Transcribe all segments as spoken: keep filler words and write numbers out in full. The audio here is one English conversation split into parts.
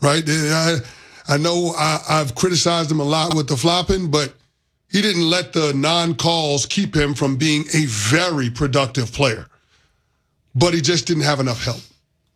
right? I, I know I, I've criticized him a lot with the flopping, but he didn't let the non-calls keep him from being a very productive player. But he just didn't have enough help.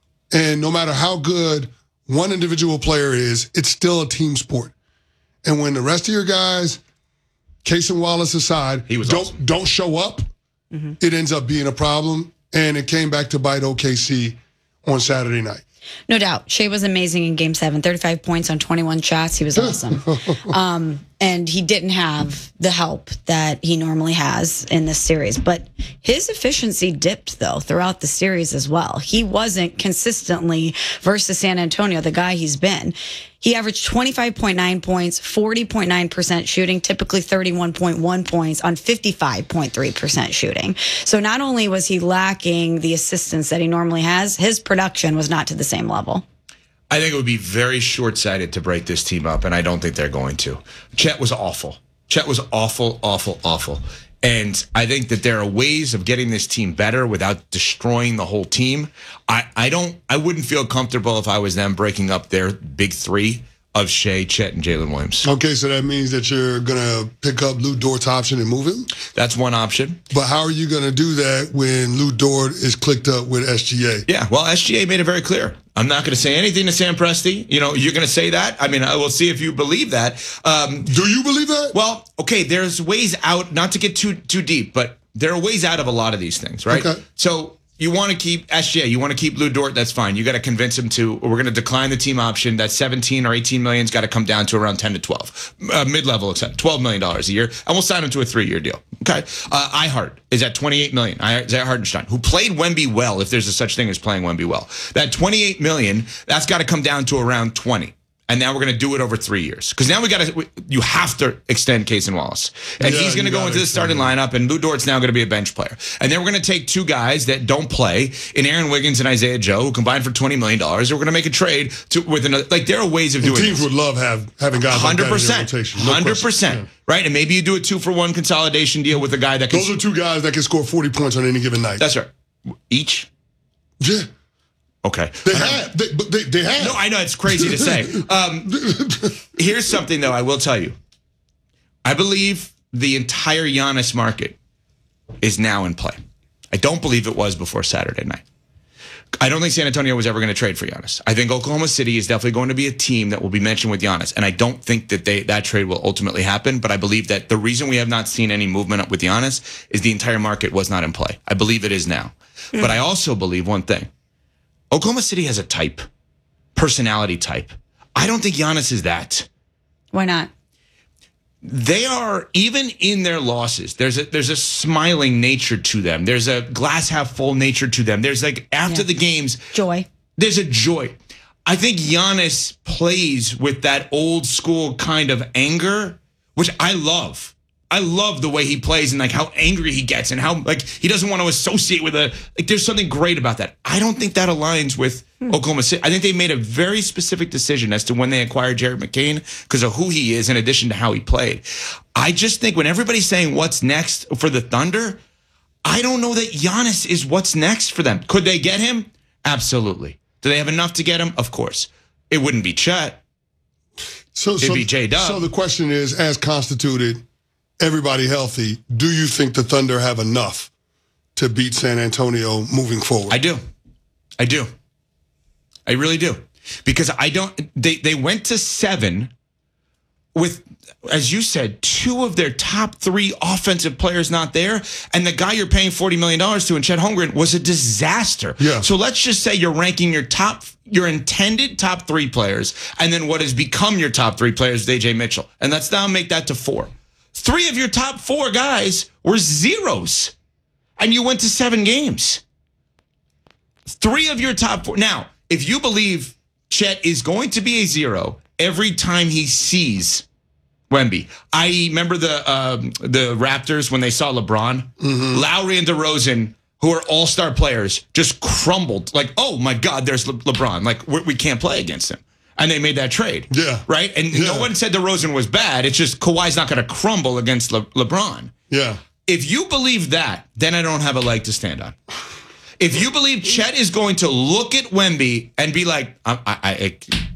And no matter how good one individual player is, it's still a team sport. And when the rest of your guys, Cason Wallace aside, he was don't, awesome. don't show up, mm-hmm. it ends up being a problem. And it came back to bite O K C on Saturday night. No doubt. Shea was amazing in game seven. thirty-five points on twenty-one shots. He was awesome. um, and he didn't have the help that he normally has in this series. But his efficiency dipped, though, throughout the series as well. He wasn't consistently, versus San Antonio, the guy he's been. He averaged twenty-five point nine points, forty point nine percent shooting, typically thirty-one point one points on fifty-five point three percent shooting. So not only was he lacking the assistance that he normally has, his production was not to the same level. I think it would be very short-sighted to break this team up, and I don't think they're going to. Chet was awful. Chet was awful, awful, awful. And I think that there are ways of getting this team better without destroying the whole team. I, I don't. I wouldn't feel comfortable if I was them breaking up their big three of Shea, Chet, and Jalen Williams. Okay, so that means that you're going to pick up Lou Dort's option and move him? That's one option. But how are you going to do that when Lou Dort is clicked up with S G A? Yeah, well, S G A made it very clear. I'm not going to say anything to Sam Presti. You know, you're going to say that? I mean, I will see if you believe that. Um, do you believe that? Well, okay, there's ways out, not to get too too deep, but there are ways out of a lot of these things, right? Okay. So you want to keep S G A, you want to keep Lou Dort, that's fine. You got to convince him to, we're going to decline the team option. That seventeen or eighteen million's got to come down to around ten to twelve. Uh, mid-level, except twelve million dollars a year. And we'll sign him to a three-year deal. Okay. Uh, iHeart is at twenty-eight million dollars. Isaiah Hartenstein, who played Wemby well, if there's a such thing as playing Wemby well. That twenty-eight million dollars, that's got to come down to around twenty. And now we're going to do it over three years. Because now we got to, you have to extend Cason Wallace. And yeah, he's going to go into the starting him. lineup, and Lou Dort's now going to be a bench player. And then we're going to take two guys that don't play, in Aaron Wiggins and Isaiah Joe, who combined for twenty million dollars. And we're going to make a trade to with another. Like, there are ways of and doing teams this. would love have, having guys one hundred percent, like that in their rotation. No one hundred percent. Yeah. Right? And maybe you do a two-for-one consolidation deal with a guy that can. Those are two guys that can score forty points on any given night. That's right. Each? Yeah. Okay. They have. They, they, they have. No, I know. It's crazy to say. Um, here's something, though, I will tell you. I believe the entire Giannis market is now in play. I don't believe it was before Saturday night. I don't think San Antonio was ever going to trade for Giannis. I think Oklahoma City is definitely going to be a team that will be mentioned with Giannis. And I don't think that they that trade will ultimately happen. But I believe that the reason we have not seen any movement up with Giannis is the entire market was not in play. I believe it is now. Mm. But I also believe one thing. Oklahoma City has a type, personality type. I don't think Giannis is that. Why not? They are, even in their losses, there's a there's a smiling nature to them. There's a glass half full nature to them. There's like, after yeah. the games, joy. There's a joy. I think Giannis plays with that old school kind of anger, which I love. I love the way he plays and like how angry he gets and how like he doesn't want to associate with a like there's something great about that. I don't think that aligns with hmm. Oklahoma City. I think they made a very specific decision as to when they acquired Jared McCain because of who he is in addition to how he played. I just think when everybody's saying what's next for the Thunder, I don't know that Giannis is what's next for them. Could they get him? Absolutely. Do they have enough to get him? Of course. It wouldn't be Chet. So, It'd so, be J-Dub. So the question is, as constituted, everybody healthy, do you think the Thunder have enough to beat San Antonio moving forward? I do. I do. I really do. Because I don't, they, they went to seven with, as you said, two of their top three offensive players not there. And the guy you're paying forty million dollars to in Chet Holmgren was a disaster. Yeah. So let's just say you're ranking your top, your intended top three players, and then what has become your top three players with A J Mitchell. And let's now make that to four. Three of your top four guys were zeros, and you went to seven games. Three of your top four. Now, if you believe Chet is going to be a zero every time he sees Wemby, that is, remember the um, the Raptors when they saw LeBron? Mm-hmm. Lowry and DeRozan, who are all-star players, just crumbled. Like, oh, my God, there's Le- LeBron. Like, we, we can't play against him. And they made that trade. Yeah. Right? And yeah. no one said DeRozan was bad. It's just Kawhi's not going to crumble against Le- LeBron. Yeah. If you believe that, then I don't have a leg to stand on. If you believe Chet is going to look at Wemby and be like, I, I, I